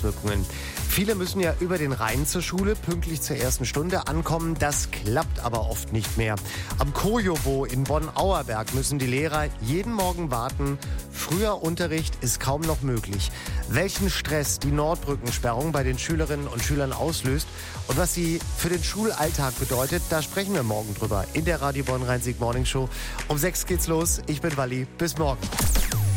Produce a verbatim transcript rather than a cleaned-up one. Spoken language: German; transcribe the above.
Auswirkungen. Viele müssen ja über den Rhein zur Schule, pünktlich zur ersten Stunde ankommen. Das klappt aber oft nicht mehr. Am Kojowo in Bonn-Auerberg müssen die Lehrer jeden Morgen warten. Früher Unterricht ist kaum noch möglich. Welchen Stress die Nordbrückensperrung bei den Schülerinnen und Schülern auslöst und was sie für den Schulalltag bedeutet, da sprechen wir morgen drüber in der Radio Bonn Rhein-Sieg Morning Show. Um sechs geht's los. Ich bin Walli. Bis morgen.